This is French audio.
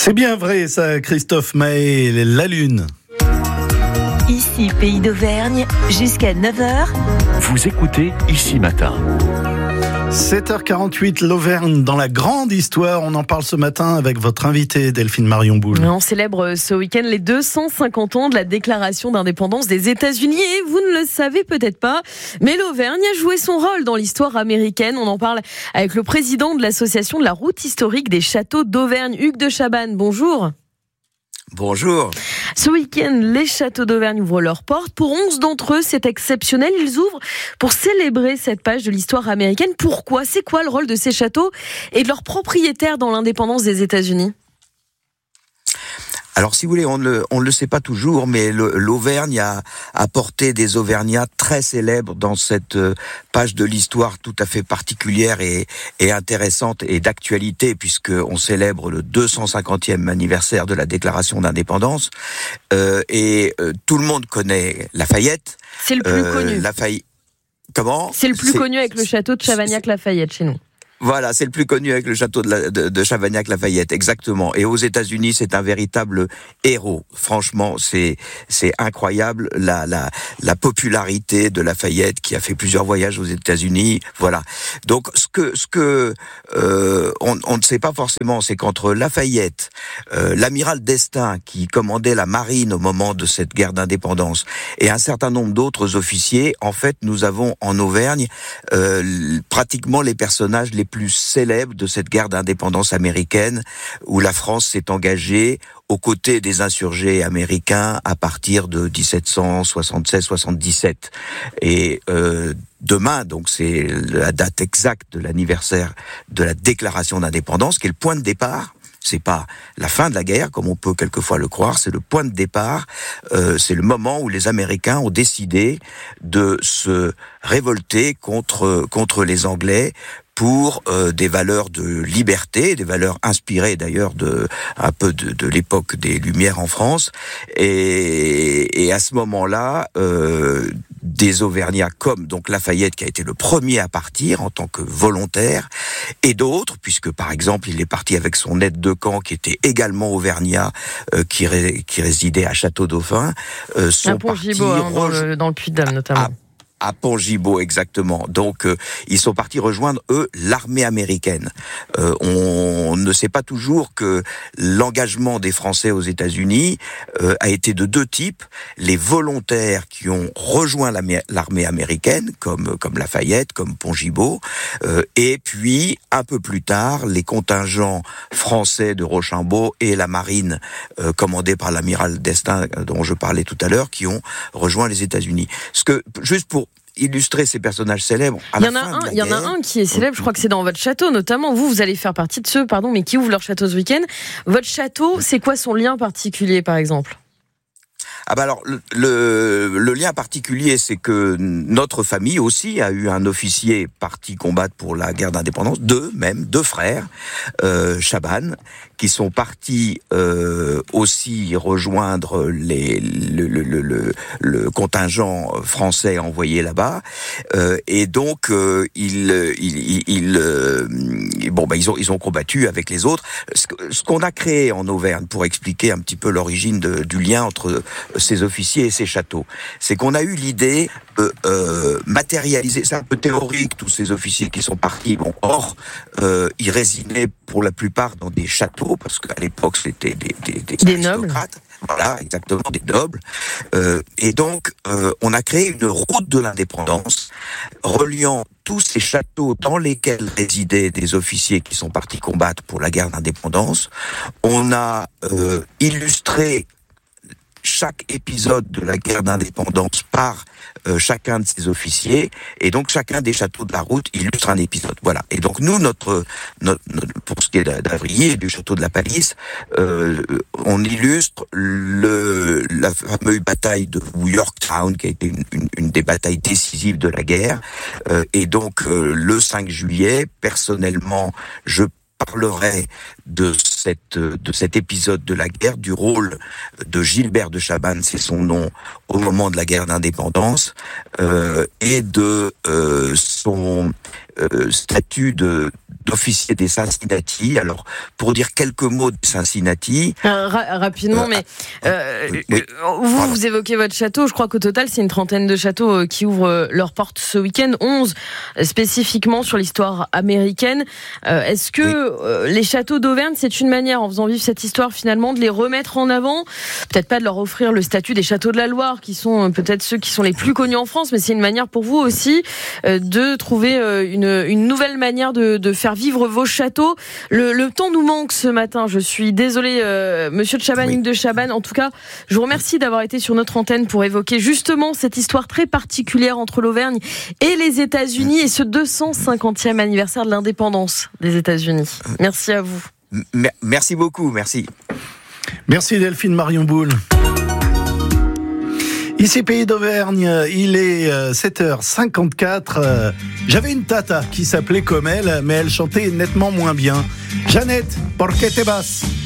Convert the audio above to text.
C'est bien vrai ça, Christophe Mahé, la Lune. Ici, Pays d'Auvergne, jusqu'à 9h. Vous écoutez Ici Matin. 7h48, l'Auvergne dans la grande histoire. On en parle ce matin avec votre invité Delphine Marion Boule. On célèbre ce week-end les 250 ans de la déclaration d'indépendance des États-Unis et vous ne le savez peut-être pas, mais l'Auvergne a joué son rôle dans l'histoire américaine. On en parle avec le président de l'association de la route historique des châteaux d'Auvergne, Hugues de Chabannes. Bonjour. Bonjour. Ce week-end, les châteaux d'Auvergne ouvrent leurs portes. Pour 11 d'entre eux, c'est exceptionnel. Ils ouvrent pour célébrer cette page de l'histoire américaine. Pourquoi ? C'est quoi le rôle de ces châteaux et de leurs propriétaires dans l'indépendance des États-Unis ? Alors, si vous voulez, on ne le sait pas toujours, mais l'Auvergne a apporté des Auvergnats très célèbres dans cette page de l'histoire tout à fait particulière et intéressante et d'actualité, puisqu'on célèbre le 250e anniversaire de la déclaration d'indépendance. Tout le monde connaît Lafayette. C'est le plus connu. Comment ? C'est le plus connu avec le château de Chavagnac-Lafayette chez nous. Voilà, c'est le plus connu avec le château de Chavagnac-Lafayette, exactement. Et aux États-Unis, c'est un véritable héros. Franchement, c'est incroyable la popularité de Lafayette qui a fait plusieurs voyages aux États-Unis. Voilà. Donc, on ne sait pas forcément, c'est qu'entre Lafayette, l'amiral d'Estaing qui commandait la marine au moment de cette guerre d'indépendance, et un certain nombre d'autres officiers, en fait, nous avons en Auvergne pratiquement les personnages les plus célèbres de cette guerre d'indépendance américaine où la France s'est engagée aux côtés des insurgés américains à partir de 1776-77. Et demain, donc c'est la date exacte de l'anniversaire de la déclaration d'indépendance, qui est le point de départ. C'est pas la fin de la guerre, comme on peut quelquefois le croire, c'est le point de départ, c'est le moment où les Américains ont décidé de se révolter contre les Anglais pour des valeurs de liberté, des valeurs inspirées d'ailleurs un peu de l'époque des Lumières en France. Et à ce moment-là, des Auvergnats comme donc Lafayette qui a été le premier à partir en tant que volontaire, et d'autres, puisque par exemple il est parti avec son aide de camp qui était également Auvergnat, qui résidait à Château-Dauphin, sont partis dans le Puy-de-Dôme notamment. À Pont-Gibaud, exactement. Donc, ils sont partis rejoindre, eux, l'armée américaine. On ne sait pas toujours que l'engagement des Français aux États-Unis a été de deux types. Les volontaires qui ont rejoint l'armée américaine, comme Lafayette, comme Pont-Gibaud, et puis, un peu plus tard, les contingents français de Rochambeau et la marine, commandée par l'amiral d'Estaing, dont je parlais tout à l'heure, qui ont rejoint les États-Unis. Juste pour illustrer ces personnages célèbres. Il y en a un qui est célèbre, je crois que c'est dans votre château, notamment. Vous allez faire partie de ceux, mais qui ouvrent leur château ce week-end. Votre château, c'est quoi son lien particulier, par exemple ? Ah bah alors le lien particulier, c'est que notre famille aussi a eu un officier parti combattre pour la guerre d'indépendance, deux frères Chabannes, qui sont partis aussi rejoindre le contingent français envoyé là-bas, et donc ils ont combattu avec les autres. Ce qu'on a créé en Auvergne pour expliquer un petit peu l'origine du lien entre ces officiers et ces châteaux, c'est qu'on a eu l'idée de matérialiser, c'est un peu théorique, tous ces officiers qui sont partis, ils résidaient pour la plupart dans des châteaux, parce qu'à l'époque c'était des aristocrates. Voilà, exactement, des nobles. Et donc, on a créé une route de l'indépendance reliant tous ces châteaux dans lesquels résidaient des officiers qui sont partis combattre pour la guerre d'indépendance. On a illustré chaque épisode de la guerre d'indépendance par chacun de ces officiers, et donc chacun des châteaux de la route illustre un épisode. Voilà. Et donc nous, notre pour ce qui est d'Avrier et du château de la Palisse, on illustre la fameuse bataille de Yorktown, qui a été une des batailles décisives de la guerre. Et donc le 5 juillet, personnellement, je parlerai de cet épisode de la guerre, du rôle de Gilbert de Chabannes, c'est son nom, au moment de la guerre d'indépendance, et de son statut d'officier des Cincinnati. Alors, pour dire quelques mots de Cincinnati... rapidement, mais vous évoquez votre château. Je crois qu'au total, c'est une trentaine de châteaux qui ouvrent leurs portes ce week-end, 11 spécifiquement sur l'histoire américaine. Est-ce que les châteaux d'Auvergne, c'est une manière, en faisant vivre cette histoire, finalement, de les remettre en avant? Peut-être pas de leur offrir le statut des châteaux de la Loire, qui sont peut-être ceux qui sont les plus connus en France, mais c'est une manière pour vous aussi de trouver une nouvelle manière de faire vivre vos châteaux. Le temps nous manque ce matin. Je suis désolée, monsieur de Chabannes, Hugues de Chabannes. En tout cas, je vous remercie d'avoir été sur notre antenne pour évoquer justement cette histoire très particulière entre l'Auvergne et les États-Unis et ce 250e anniversaire de l'indépendance des États-Unis. Merci à vous. Merci beaucoup, merci. Merci Delphine Marion Boule. Ici Pays d'Auvergne, il est 7h54. J'avais une tata qui s'appelait comme elle, mais elle chantait nettement moins bien. Jeannette, ¿por qué te vas?